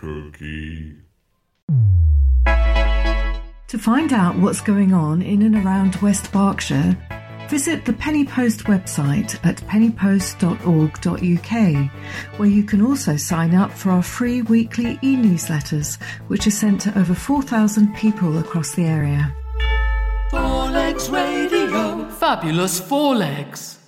Cookie. To find out what's going on in and around West Berkshire, visit the Penny Post website at pennypost.org.uk, where you can also sign up for our free weekly e-newsletters, which are sent to over 4,000 people across the area. Four Legs Radio. Fabulous Four Legs.